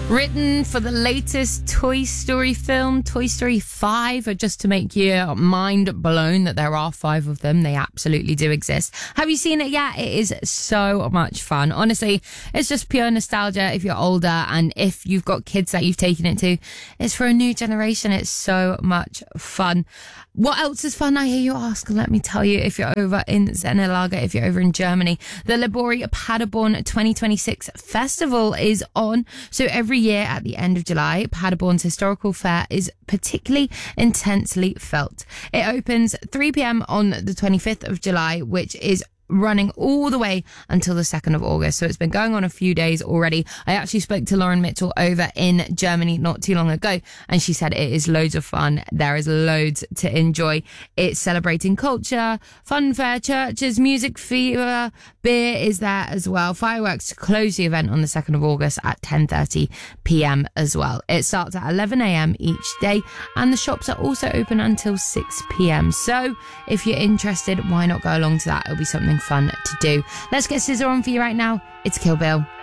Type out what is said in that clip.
Written for the latest Toy Story film, Toy Story 5, just to make your mind blown that there are 5 of them. They absolutely do exist. Have you seen it yet? It is so much fun. Honestly, it's just pure nostalgia if you're older, and if you've got kids that you've taken it to, it's for a new generation. It's so much fun. What else is fun, I hear you ask? Let me tell you, if you're over in Zenelager, if you're over in Germany, the Labori Paderborn 2026 festival is on. So every year at the end of July, Paderborn's historical fair is particularly intensely felt. It opens 3 p.m. on the 25th of July, which is running all the way until the 2nd of August. So it's been going on a few days already. I actually spoke to Lauren Mitchell over in Germany not too long ago, and she said it is loads of fun. There is loads to enjoy. It's celebrating culture, fun fair, churches, music, fever, beer is there as well. Fireworks to close the event on the 2nd of August at 10:30 p.m. as well. It starts at 11 a.m. each day, and the shops are also open until 6 p.m. So if you're interested, why not go along to that? It'll be something fun to do. Let's get SZA on for you right now. It's Kill Bill.